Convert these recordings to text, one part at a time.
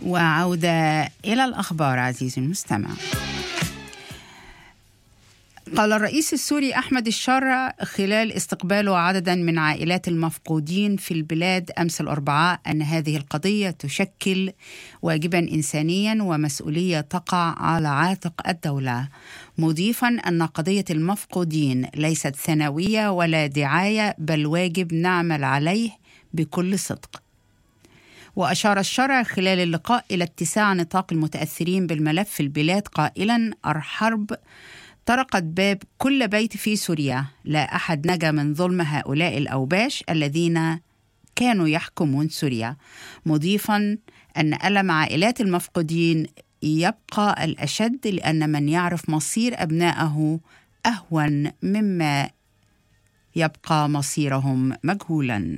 وعودة إلى الأخبار عزيزي المستمع. قال الرئيس السوري أحمد الشارع خلال استقباله عددا من عائلات المفقودين في البلاد أمس الأربعاء أن هذه القضية تشكل واجبا إنسانيا ومسؤولية تقع على عاتق الدولة، مضيفا أن قضية المفقودين ليست ثانوية ولا دعاية، بل واجب نعمل عليه بكل صدق. وأشار الشارع خلال اللقاء إلى اتساع نطاق المتأثرين بالملف في البلاد قائلا: الحرب طرقت باب كل بيت في سوريا، لا أحد نجا من ظلم هؤلاء الأوباش الذين كانوا يحكمون سوريا، مضيفا أن ألم عائلات المفقودين يبقى الأشد، لأن من يعرف مصير أبنائه أهون مما يبقى مصيرهم مجهولا.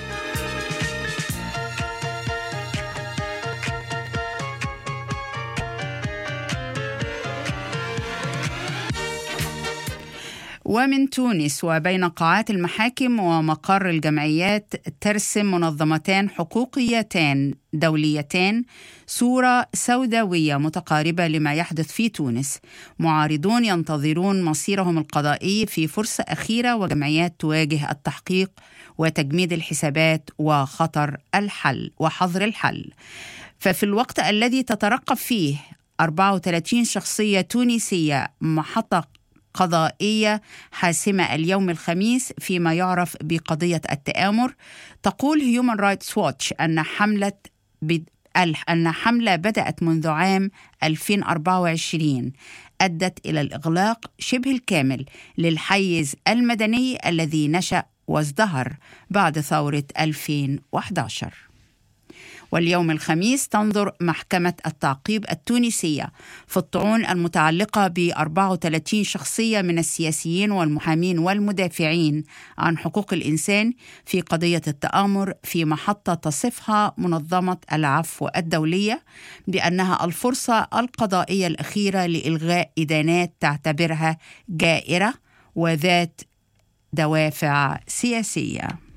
ومن تونس، وبين قاعات المحاكم ومقر الجمعيات ترسم منظمتان حقوقيتان دوليتان صورة سوداوية متقاربة لما يحدث في تونس. معارضون ينتظرون مصيرهم القضائي في فرصة أخيرة، وجمعيات تواجه التحقيق وتجميد الحسابات وخطر الحل وحظر الحل. ففي الوقت الذي تترقب فيه 34 شخصية تونسية محطة قضائية حاسمة اليوم الخميس فيما يعرف بقضية التآمر، تقول هيومان رايتس ووتش أن حملة بدأت منذ عام 2024 أدت إلى الإغلاق شبه الكامل للحيز المدني الذي نشأ وازدهر بعد ثورة 2011. واليوم الخميس تنظر محكمة التعقيب التونسية في الطعون المتعلقة ب 34 شخصية من السياسيين والمحامين والمدافعين عن حقوق الإنسان في قضية التآمر، في محطة تصفها منظمة العفو الدولية بأنها الفرصة القضائية الأخيرة لإلغاء إدانات تعتبرها جائرة وذات دوافع سياسية.